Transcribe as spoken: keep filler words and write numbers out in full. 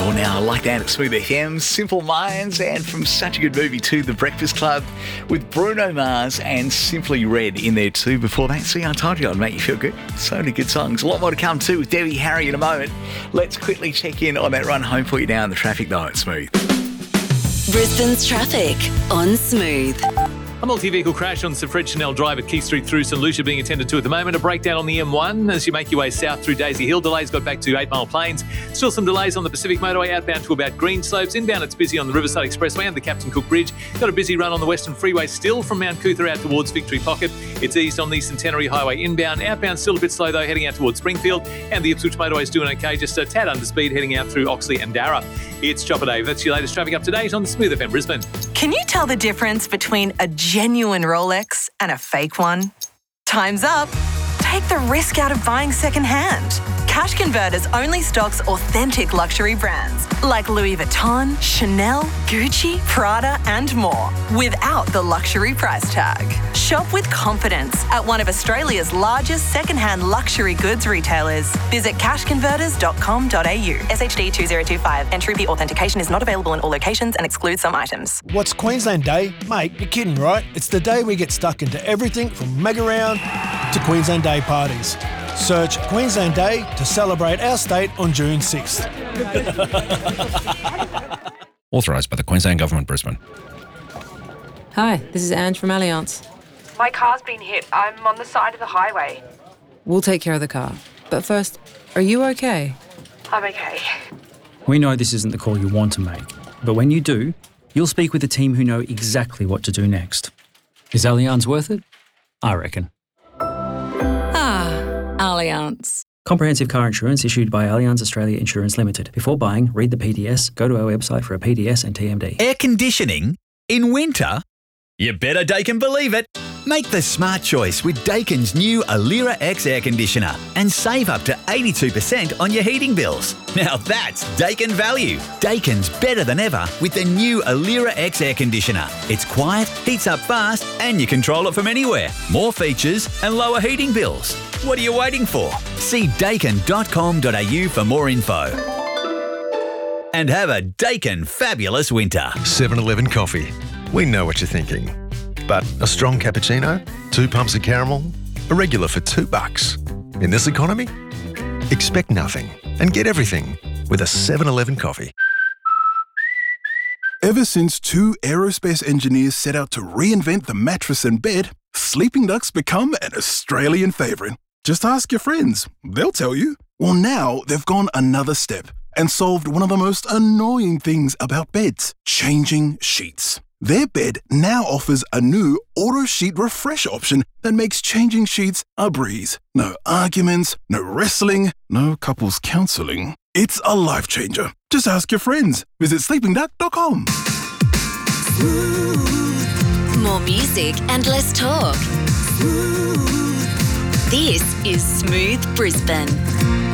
You're now locked down at Smooth F M, Simple Minds, and from such a good movie to The Breakfast Club with Bruno Mars and Simply Red in there too. Before that, see, I told you I'd make you feel good. So many good songs. A lot more to come too with Debbie Harry in a moment. Let's quickly check in on that run home for you now in the traffic though at Smooth. Brisbane's traffic on Smooth. A multi-vehicle crash on Sir Fred Chanel Drive at Keith Street through St Lucia being attended to at the moment. A breakdown on the M one as you make your way south through Daisy Hill. Delays got back to eight Mile Plains. Still some delays on the Pacific Motorway outbound to about Greenslopes. Inbound it's busy on the Riverside Expressway and the Captain Cook Bridge. Got a busy run on the Western Freeway still from Mount Cootha out towards Victory Pocket. It's eased on the Centenary Highway inbound. Outbound still a bit slow though heading out towards Springfield. And the Ipswich Motorway's doing okay, just a tad under speed heading out through Oxley and Darra. It's Chopper Dave. That's your latest traffic up to date on Smooth F M Brisbane. Can you tell the difference between a genuine Rolex and a fake one? Time's up. Take the risk out of buying secondhand. Cash Converters only stocks authentic luxury brands like Louis Vuitton, Chanel, Gucci, Prada and more without the luxury price tag. Shop with confidence at one of Australia's largest secondhand luxury goods retailers. Visit cash converters dot com dot a u. S H D two zero two five. Entry authentication is not available in all locations and excludes some items. What's Queensland Day? Mate, you're kidding, right? It's the day we get stuck into everything from mega round to Queensland Day parties. Search Queensland Day to celebrate our state on June sixth. Authorised by the Queensland Government, Brisbane. Hi, this is Ange from Allianz. My car's been hit. I'm on the side of the highway. We'll take care of the car. But first, are you okay? I'm okay. We know this isn't the call you want to make, but when you do, you'll speak with a team who know exactly what to do next. Is Allianz worth it? I reckon. Allianz. Comprehensive car insurance issued by Allianz Australia Insurance Limited. Before buying, read the P D S, go to our website for a P D S and T M D. Air conditioning in winter? You better Daikin believe it. Make the smart choice with Daikin's new Alira X air conditioner and save up to eighty-two percent on your heating bills. Now that's Daikin value. Daikin's better than ever with the new Alira X air conditioner. It's quiet, heats up fast and you control it from anywhere. More features and lower heating bills. What are you waiting for? See daikin dot com dot a u for more info. And have a Daikin fabulous winter. seven eleven Coffee. We know what you're thinking. But a strong cappuccino, two pumps of caramel, a regular for two bucks. In this economy, expect nothing and get everything with a seven eleven Coffee. Ever since two aerospace engineers set out to reinvent the mattress and bed, Sleeping Duck's become an Australian favourite. Just ask your friends, they'll tell you. Well, now they've gone another step and solved one of the most annoying things about beds, changing sheets. Their bed now offers a new auto sheet refresh option that makes changing sheets a breeze. No arguments, no wrestling, no couples counselling. It's a life changer. Just ask your friends. Visit sleeping duck dot com. More music and less talk. This is Smooth Brisbane.